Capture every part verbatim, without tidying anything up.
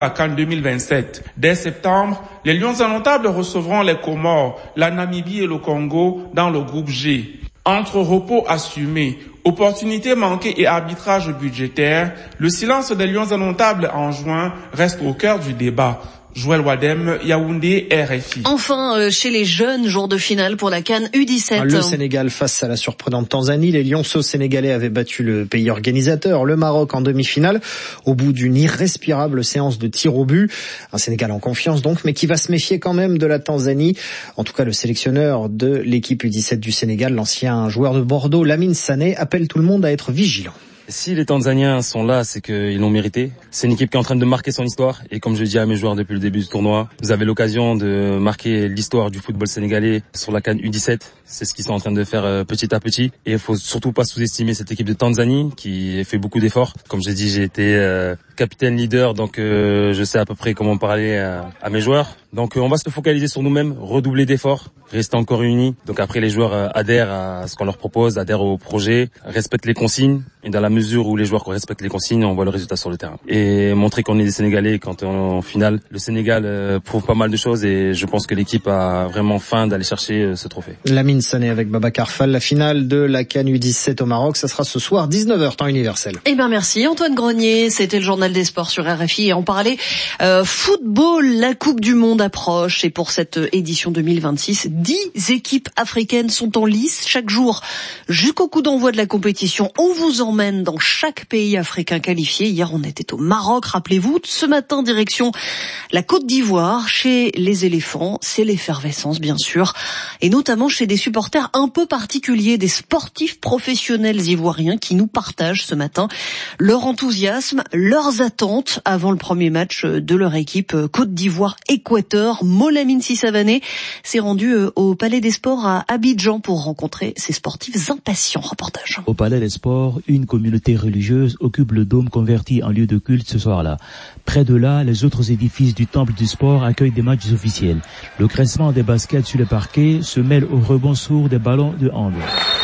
à CAN deux mille vingt-sept. Dès septembre, les Lions indomptables recevront les Comores, la Namibie et le Congo dans le groupe G. Entre repos assumé, opportunités manquées et arbitrage budgétaire, le silence des Lions indomptables en juin reste au cœur du débat. Joël Wadem, Yaoundé, R F I. Enfin, euh, chez les jeunes, jour de finale pour la CAN U dix-sept. Le Sénégal face à la surprenante Tanzanie. Les Lionceaux sénégalais avaient battu le pays organisateur, le Maroc, en demi-finale, au bout d'une irrespirable séance de tir au but. Un Sénégal en confiance donc, mais qui va se méfier quand même de la Tanzanie. En tout cas, le sélectionneur de l'équipe U dix-sept du Sénégal, l'ancien joueur de Bordeaux, Lamine Sané, appelle tout le monde à être vigilant. Si les Tanzaniens sont là, c'est qu'ils l'ont mérité. C'est une équipe qui est en train de marquer son histoire. Et comme je dis à mes joueurs depuis le début du tournoi, vous avez l'occasion de marquer l'histoire du football sénégalais sur la CAN U dix-sept. C'est ce qu'ils sont en train de faire petit à petit. Et il faut surtout pas sous-estimer cette équipe de Tanzanie qui fait beaucoup d'efforts. Comme j'ai dit, j'ai été euh, capitaine leader, donc euh, je sais à peu près comment parler à, à mes joueurs. Donc euh, on va se focaliser sur nous-mêmes, redoubler d'efforts, rester encore unis. Donc après les joueurs euh, adhèrent à ce qu'on leur propose, adhèrent au projet, respectent les consignes. Et dans la mesure où les joueurs respectent les consignes, on voit le résultat sur le terrain. Et montrer qu'on est des Sénégalais quand on est en finale. Le Sénégal euh, prouve pas mal de choses et je pense que l'équipe a vraiment faim d'aller chercher euh, ce trophée. Lamine Sané avec Babacar Fall. La finale de la CAN U dix-sept au Maroc, ça sera ce soir, dix-neuf heures, temps universel. Eh ben merci Antoine Grenier, c'était le journal des sports sur R F I et on parlait euh, football, la Coupe du Monde approche et pour cette édition deux mille vingt-six, dix équipes africaines sont en lice chaque jour. Jusqu'au coup d'envoi de la compétition, on vous emmène dans chaque pays africain qualifié. Hier, on était au Maroc, rappelez-vous. Ce matin, direction la Côte d'Ivoire, chez les éléphants. C'est l'effervescence, bien sûr. Et notamment chez des supporters un peu particuliers, des sportifs professionnels ivoiriens qui nous partagent ce matin leur enthousiasme, leurs attentes avant le premier match de leur équipe Côte d'Ivoire-Équateur. Molamine Sissavané s'est rendu au Palais des Sports à Abidjan pour rencontrer ces sportifs impatients. Reportage. Au Palais des Sports, une communauté religieuse occupe le dôme converti en lieu de culte ce soir-là. Près de là, les autres édifices du temple du sport accueillent des matchs officiels. Le graissement des baskets sur le parquet se mêle au rebond sourd des ballons de hand.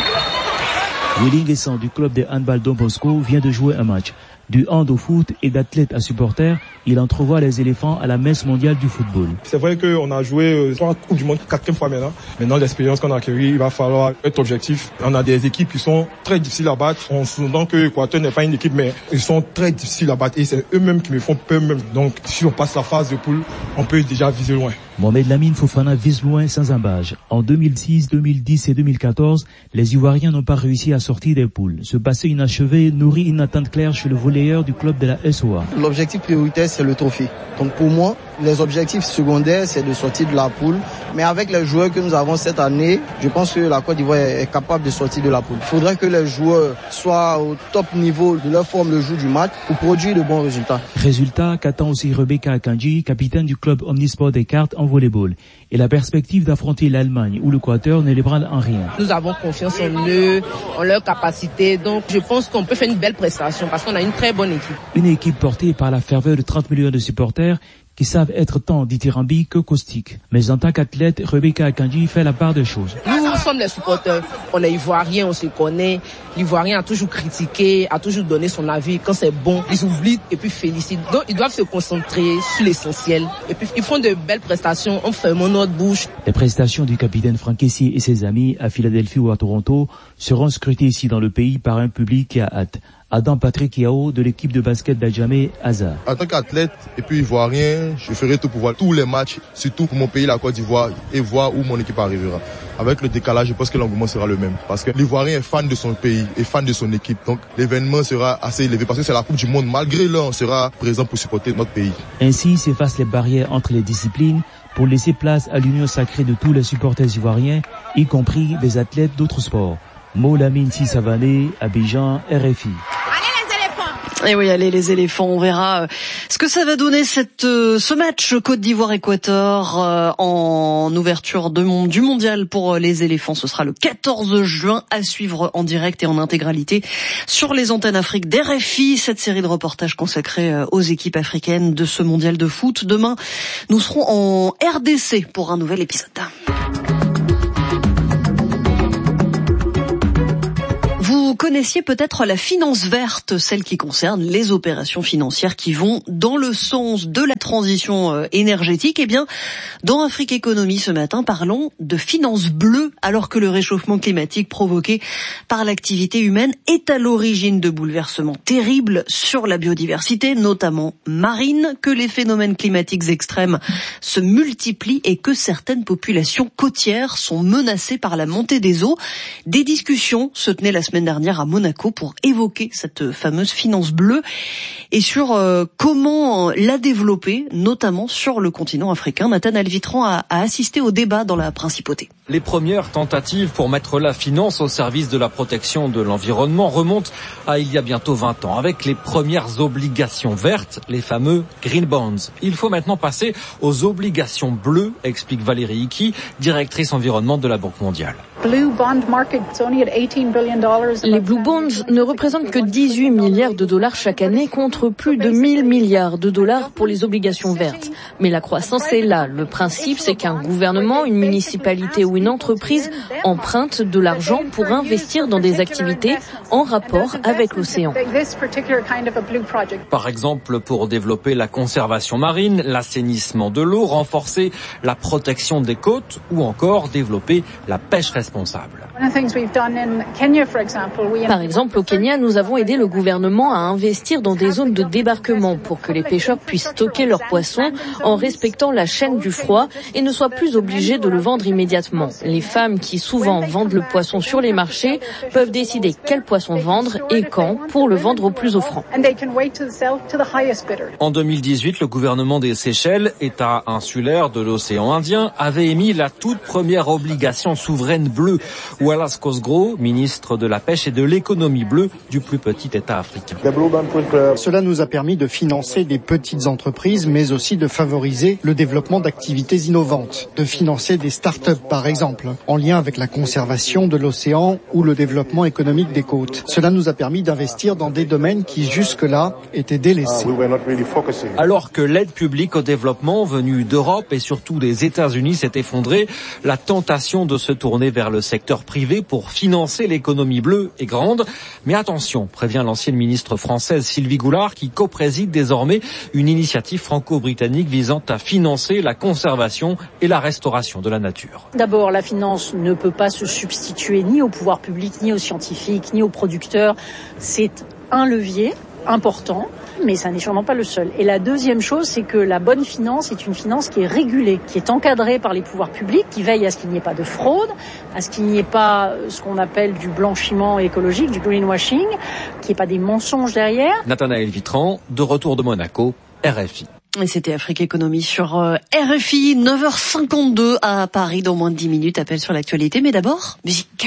Willy Nguessan du club de handball Don Bosco vient de jouer un match. Du hand au foot et d'athlète à supporter, il entrevoit les éléphants à la messe mondiale du football. C'est vrai qu'on a joué trois Coupes du Monde, quatrième fois maintenant. Maintenant, l'expérience qu'on a acquérie, il va falloir être objectif. On a des équipes qui sont très difficiles à battre. On s'entend que l'Équateur n'est pas une équipe, mais ils sont très difficiles à battre et c'est eux-mêmes qui me font peur même. Donc, si on passe la phase de poule, on peut déjà viser loin. Mohamed Lamine Fofana vise loin sans embâche. En deux mille six, deux mille dix et deux mille quatorze, les Ivoiriens n'ont pas réussi à sortir des poules. Ce passé inachevé nourrit une attente claire chez le volleyeur du club de la S O A. L'objectif prioritaire, c'est le trophée. Donc pour moi, les objectifs secondaires, c'est de sortir de la poule. Mais avec les joueurs que nous avons cette année, je pense que la Côte d'Ivoire est capable de sortir de la poule. Il faudrait que les joueurs soient au top niveau de leur forme le jour du match pour produire de bons résultats. Résultat qu'attend aussi Rebecca Akanji, capitaine du club Omnisport des cartes en volleyball. Et la perspective d'affronter l'Allemagne ou l'Équateur ne l'ébranle en rien. Nous avons confiance en eux, en leur capacité. Donc je pense qu'on peut faire une belle prestation parce qu'on a une très bonne équipe. Une équipe portée par la ferveur de trente millions de supporters qui savent être tant dithyrambiques que caustiques. Mais en tant qu'athlète, Rebecca Akanji fait la part des choses. Nous sommes les supporters, on est ivoiriens, on se connaît. L'Ivoirien a toujours critiqué, a toujours donné son avis. Quand c'est bon, ils oublient et puis félicitent. Donc ils doivent se concentrer sur l'essentiel. Et puis ils font de belles prestations en fermant notre bouche. Les prestations du capitaine Franck Kessié et ses amis à Philadelphie ou à Toronto seront scrutées ici dans le pays par un public qui a hâte. Adam Patrick Yao de l'équipe de basket d'Adjamé Hazard. En tant qu'athlète et puis ivoirien, je ferai tout pour voir tous les matchs, surtout pour mon pays, la Côte d'Ivoire, et voir où mon équipe arrivera. Avec le décalage, je pense que l'engouement sera le même. Parce que l'Ivoirien est fan de son pays et fan de son équipe. Donc l'événement sera assez élevé parce que c'est la Coupe du Monde. Malgré là, on sera présent pour supporter notre pays. Ainsi s'effacent les barrières entre les disciplines pour laisser place à l'union sacrée de tous les supporters ivoiriens, y compris des athlètes d'autres sports. Molamine Sissavané, Abidjan, R F I. Et oui, allez les éléphants, on verra ce que ça va donner cette, ce match Côte d'Ivoire-Équateur euh, en ouverture de mon, du mondial pour les éléphants. Ce sera le quatorze juin à suivre en direct et en intégralité sur les antennes Afrique d'R F I. Cette série de reportages consacrés aux équipes africaines de ce mondial de foot. Demain, nous serons en R D C pour un nouvel épisode. Vous connaissez connaissiez peut-être la finance verte, celle qui concerne les opérations financières qui vont dans le sens de la transition énergétique. Eh bien, dans Afrique Économie ce matin, parlons de finance bleue, alors que le réchauffement climatique provoqué par l'activité humaine est à l'origine de bouleversements terribles sur la biodiversité, notamment marine, que les phénomènes climatiques extrêmes se multiplient et que certaines populations côtières sont menacées par la montée des eaux. Des discussions se tenaient la semaine dernière à Monaco pour évoquer cette fameuse finance bleue et sur euh, comment la développer, notamment sur le continent africain. Nathan Alvitran a, a assisté au débat dans la principauté. Les premières tentatives pour mettre la finance au service de la protection de l'environnement remontent à il y a bientôt vingt ans, avec les premières obligations vertes, les fameux Green Bonds. Il faut maintenant passer aux obligations bleues, explique Valérie Hickey, directrice environnement de la Banque mondiale. Les Blue Bonds ne représentent que dix-huit milliards de dollars chaque année contre plus de mille milliards de dollars pour les obligations vertes. Mais la croissance est là. Le principe, c'est qu'un gouvernement, une municipalité ou une entreprise emprunte de l'argent pour investir dans des activités en rapport avec l'océan. Par exemple, pour développer la conservation marine, l'assainissement de l'eau, renforcer la protection des côtes ou encore développer la pêche responsable. Par exemple, au Kenya, nous avons aidé le gouvernement à investir dans des zones de débarquement pour que les pêcheurs puissent stocker leurs poissons en respectant la chaîne du froid et ne soient plus obligés de le vendre immédiatement. Les femmes qui souvent vendent le poisson sur les marchés peuvent décider quel poisson vendre et quand pour le vendre au plus offrant. En deux mille dix-huit, le gouvernement des Seychelles, État insulaire de l'océan Indien, avait émis la toute première obligation souveraine bleue. Wallace Cosgrove, ministre de la Pêche et de l'économie bleue du plus petit État africain. Cela nous a permis de financer des petites entreprises, mais aussi de favoriser le développement d'activités innovantes, de financer des start-up par exemple, en lien avec la conservation de l'océan ou le développement économique des côtes. Cela nous a permis d'investir dans des domaines qui jusque-là étaient délaissés. Alors que l'aide publique au développement venue d'Europe et surtout des États-Unis s'est effondrée, la tentation de se tourner vers le secteur privé pour financer l'économie bleue est grande. Mais attention, prévient l'ancienne ministre française Sylvie Goulard, qui co-préside désormais une initiative franco-britannique visant à financer la conservation et la restauration de la nature. D'abord, la finance ne peut pas se substituer ni au pouvoir public, ni aux scientifiques, ni aux producteurs. C'est un levier important, mais ça n'est sûrement pas le seul. Et la deuxième chose, c'est que la bonne finance est une finance qui est régulée, qui est encadrée par les pouvoirs publics, qui veille à ce qu'il n'y ait pas de fraude, à ce qu'il n'y ait pas ce qu'on appelle du blanchiment écologique, du greenwashing, qu'il n'y ait pas des mensonges derrière. Nathanaël Vitran, de retour de Monaco, R F I. Et c'était Afrique Économie sur euh, R F I, neuf heures cinquante-deux à Paris, dans moins de dix minutes, appel sur l'actualité. Mais d'abord, musique.